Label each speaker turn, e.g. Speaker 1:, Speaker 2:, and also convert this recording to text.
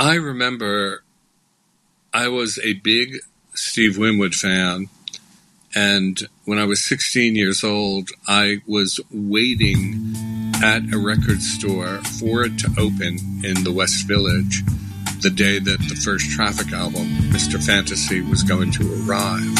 Speaker 1: I remember I was a big Steve Winwood fan, and when I was 16 years old, I was waiting at a record store for it to open in the West Village the day that the first Traffic album, Mr. Fantasy, was going to arrive.